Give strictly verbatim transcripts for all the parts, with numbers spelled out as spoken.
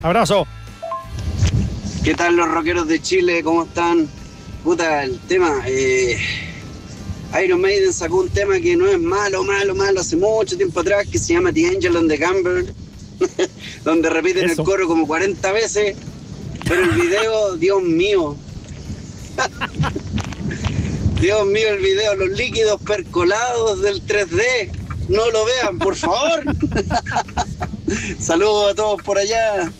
Abrazo. ¿Qué tal los rockeros de Chile? ¿Cómo están? Puta, el tema, eh, Iron Maiden sacó un tema que no es malo, malo, malo, hace mucho tiempo atrás, que se llama The Angel on the Camber, donde repiten Eso. el coro como cuarenta veces, pero el video, Dios mío, Dios mío, el video, los líquidos percolados del tres D, no lo vean, por favor. Saludos a todos por allá.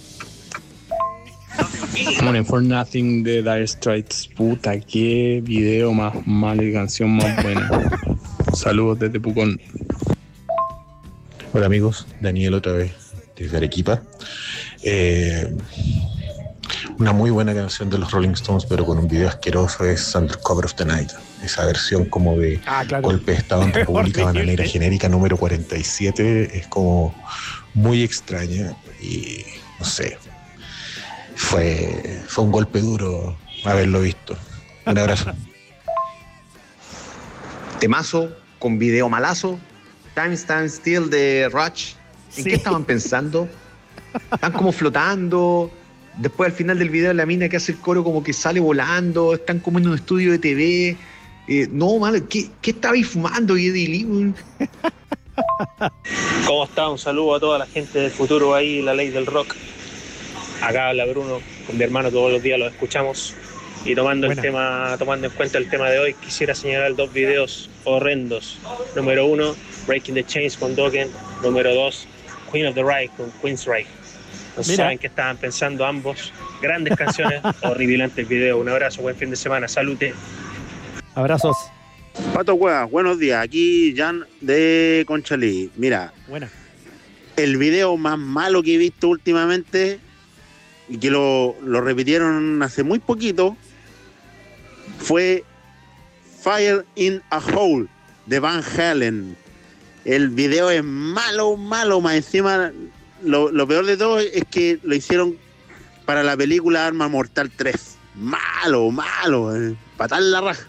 Money for Nothing de Dire Straits. Puta, qué video más malo y canción más buena. Saludos desde Pucón. Hola amigos, Daniel otra vez desde Arequipa. Eh, una muy buena canción de los Rolling Stones, pero con un video asqueroso, es Undercover of the Night. Esa versión como de ah, claro. Golpe de Estado en República Bananera Genérica número cuarenta y siete. Es como muy extraña y no sé. Fue, fue un golpe duro haberlo visto. Un abrazo. Temazo con video malazo. Time Stand Still de Rush. ¿En sí. qué estaban pensando? Están como flotando. Después al final del video la mina que hace el coro como que sale volando. Están como en un estudio de T V. Eh, no, mal, ¿qué, qué estabais fumando, Eddie Lee? ¿Cómo está? Un saludo a toda la gente del futuro ahí, la ley del rock. Acá habla Bruno, con mi hermano todos los días lo escuchamos. Y tomando Buena. el tema, tomando en cuenta el tema de hoy, quisiera señalar dos videos horrendos. Número uno, Breaking the Chains con Dokken. Número dos, Queen of the Reich con Queensryche. No Mira. saben qué estaban pensando ambos. Grandes canciones, horripilante el video. Un abrazo, buen fin de semana, salute. Abrazos. Pato Cuevas, buenos días. Aquí Jan de Conchalí. Mira, Buena. el video más malo que he visto últimamente y que lo, lo repitieron hace muy poquito fue Fire in a Hole de Van Halen. El video es malo, malo, más encima lo, lo peor de todo es que lo hicieron para la película Arma Mortal tres. Malo, malo, eh, patar la raja.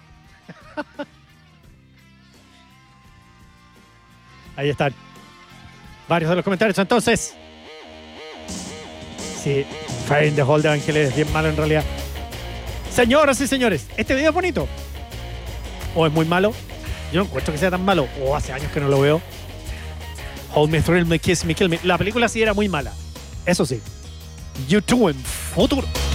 Ahí están varios de los comentarios. Entonces, sí, Fire in the Hole de Ángeles es bien malo en realidad. Señoras y señores, ¿este video es bonito? ¿O es muy malo? Yo no encuentro que sea tan malo. O hace años que no lo veo. Hold Me, Thrill Me, Kiss Me, Kill Me. La película sí era muy mala. Eso sí. YouTube en futuro.